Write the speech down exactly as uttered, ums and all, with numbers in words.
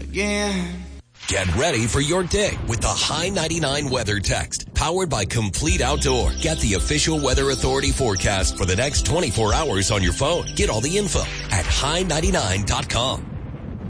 again. Get ready for your day with the High ninety-nine Weather Text, powered by Complete Outdoor. Get the official Weather Authority forecast for the next twenty-four hours on your phone. Get all the info at high ninety-nine dot com.